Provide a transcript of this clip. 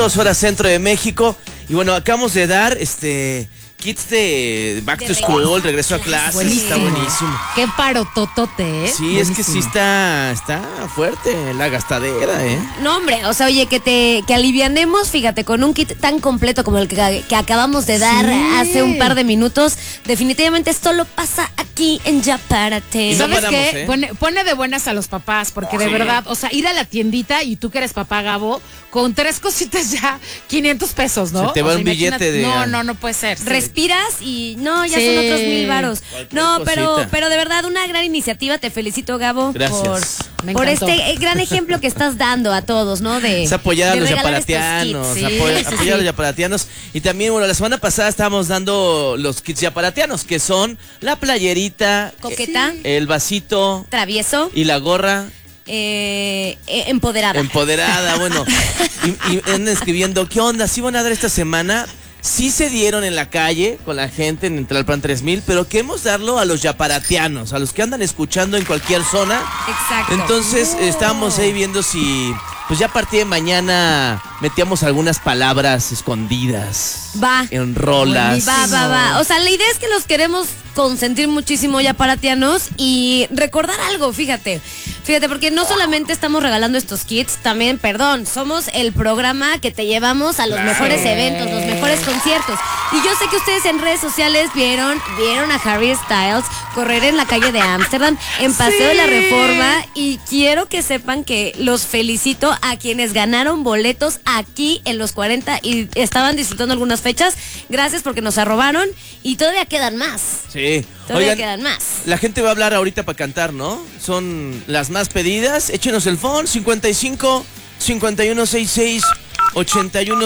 Horas centro de México. Y bueno, acabamos de dar kits de Back to School, regreso a clases. Buenísimo. Está buenísimo. Qué parototote, ¿eh? Sí, Buenísimo. es que sí está fuerte la gastadera, ¿eh? No, hombre, o sea, oye, que alivianemos, fíjate, con un kit tan completo como el que acabamos de dar hace un par de minutos. Definitivamente esto lo pasa aquí en Ya Párate. Y no ¿Sabes paramos, qué? ¿eh? Pone de buenas a los papás, porque de verdad, o sea, ir a la tiendita y tú que eres papá, Gabo, con 3 cositas ya, 500 pesos, ¿no? Se te va O sea, un billete imagínate. de... No puede ser. Respiras y no, ya Sí. son otros 1,000 varos. Cualquier No, cosita. pero de verdad una gran iniciativa. Te felicito, Gabo, Gracias. Me por encantó. este gran ejemplo que estás dando a todos, ¿no? De Es apoyar a de los regalar estos yaparatianos, kits. apoyar a los yaparatianos. Y también, bueno, la semana pasada estábamos dando los kits yaparatianos, que son la playerita, Coqueta, el vasito travieso, y la gorra empoderada. empoderada. Bueno, y andan escribiendo, ¿qué onda? ¿Sí van a dar esta semana? Sí se dieron en la calle con la gente en Tlalpan 3000, pero queremos darlo a los yaparatianos, a los que andan escuchando en cualquier zona. Exacto. Entonces estábamos ahí viendo si, pues ya a partir de mañana metíamos algunas palabras escondidas. Va. En rolas. Va. O sea, la idea es que los queremos consentir muchísimo yaparatianos y recordar algo, fíjate, porque no solamente estamos regalando estos kits, también, somos el programa que te llevamos a los mejores eventos, los mejores conciertos. Y yo sé que ustedes en redes sociales vieron a Harry Styles correr en la calle de Ámsterdam, en Paseo de la Reforma, y quiero que sepan que los felicito a quienes ganaron boletos aquí en los 40 y estaban disfrutando algunas fechas. Gracias porque nos arrobaron y todavía quedan más. Sí. Todavía Oigan, quedan más. la gente va a hablar ahorita para cantar, ¿no? Son las más pedidas. Échenos el phone 55 5166 81